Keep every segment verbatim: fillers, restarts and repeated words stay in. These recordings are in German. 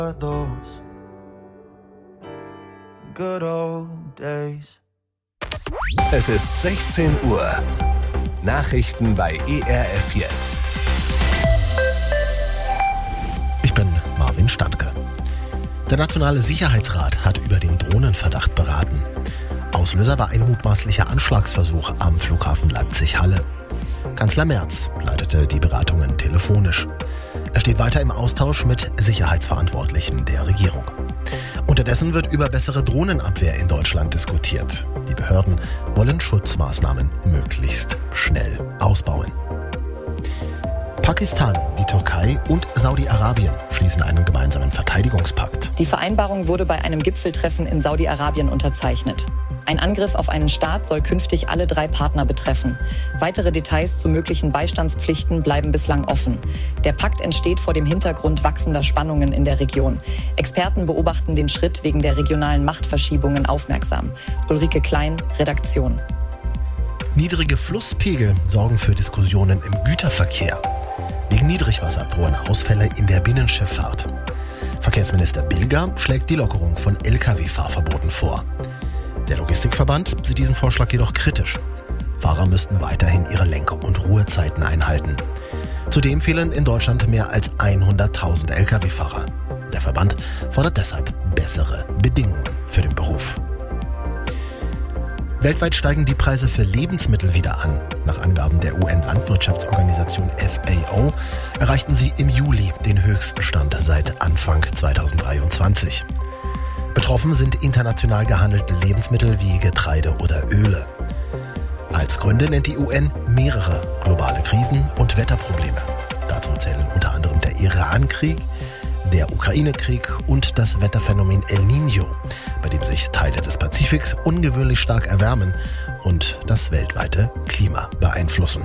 those good old days. Es ist sechzehn Uhr. Nachrichten bei E R F Yes. Ich bin Marvin Standke. Der Nationale Sicherheitsrat hat über den Drohnenverdacht beraten. Auslöser war ein mutmaßlicher Anschlagsversuch am Flughafen Leipzig-Halle. Kanzler Merz leitete die Beratungen telefonisch. Er steht weiter im Austausch mit Sicherheitsverantwortlichen der Regierung. Unterdessen wird über bessere Drohnenabwehr in Deutschland diskutiert. Die Behörden wollen Schutzmaßnahmen möglichst schnell ausbauen. Pakistan, die Türkei und Saudi-Arabien schließen einen gemeinsamen Verteidigungspakt. Die Vereinbarung wurde bei einem Gipfeltreffen in Saudi-Arabien unterzeichnet. Ein Angriff auf einen Staat soll künftig alle drei Partner betreffen. Weitere Details zu möglichen Beistandspflichten bleiben bislang offen. Der Pakt entsteht vor dem Hintergrund wachsender Spannungen in der Region. Experten beobachten den Schritt wegen der regionalen Machtverschiebungen aufmerksam. Ulrike Klein, Redaktion. Niedrige Flusspegel sorgen für Diskussionen im Güterverkehr. Wegen Niedrigwasser drohen Ausfälle in der Binnenschifffahrt. Verkehrsminister Bilger schlägt die Lockerung von L K W-Fahrverboten vor. Der Logistikverband sieht diesen Vorschlag jedoch kritisch. Fahrer müssten weiterhin ihre Lenk- und Ruhezeiten einhalten. Zudem fehlen in Deutschland mehr als hunderttausend L K W-Fahrer. Der Verband fordert deshalb bessere Bedingungen für den Beruf. Weltweit steigen die Preise für Lebensmittel wieder an. Nach Angaben der U N-Landwirtschaftsorganisation F A O erreichten sie im Juli den höchsten Stand seit Anfang zweitausenddreiundzwanzig. Betroffen sind international gehandelte Lebensmittel wie Getreide oder Öle. Als Gründe nennt die U N mehrere globale Krisen und Wetterprobleme. Dazu zählen unter anderem der Iran-Krieg, der Ukraine-Krieg und das Wetterphänomen El Niño, bei dem sich Teile des Pazifiks ungewöhnlich stark erwärmen und das weltweite Klima beeinflussen.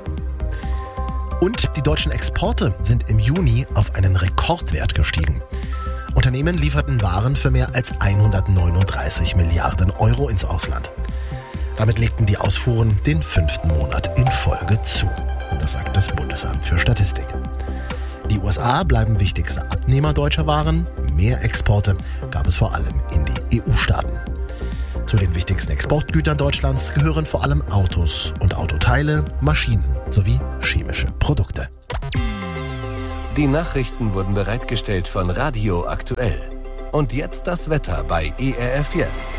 Und die deutschen Exporte sind im Juni auf einen Rekordwert gestiegen. Unternehmen lieferten Waren für mehr als hundertneununddreißig Milliarden Euro ins Ausland. Damit legten die Ausfuhren den fünften Monat in Folge zu. Das sagt das Bundesamt für Statistik. Die U S A bleiben wichtigster Abnehmer deutscher Waren. Mehr Exporte gab es vor allem in die E U-Staaten. Zu den wichtigsten Exportgütern Deutschlands gehören vor allem Autos und Autoteile, Maschinen sowie chemische Produkte. Die Nachrichten wurden bereitgestellt von Radio Aktuell. Und jetzt das Wetter bei E R F Yes.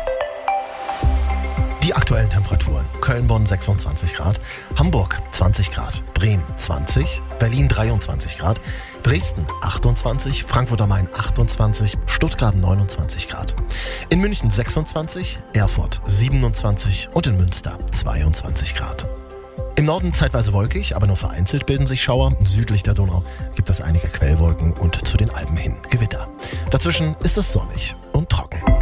Die aktuellen Temperaturen: Köln-Bonn sechsundzwanzig Grad, Hamburg zwanzig Grad, Bremen zwanzig, Berlin dreiundzwanzig Grad, Dresden achtundzwanzig, Frankfurt am Main achtundzwanzig, Stuttgart neunundzwanzig Grad, in München sechsundzwanzig, Erfurt siebenundzwanzig und in Münster zweiundzwanzig Grad. Im Norden zeitweise wolkig, aber nur vereinzelt bilden sich Schauer. Südlich der Donau gibt es einige Quellwolken und zu den Alpen hin Gewitter. Dazwischen ist es sonnig.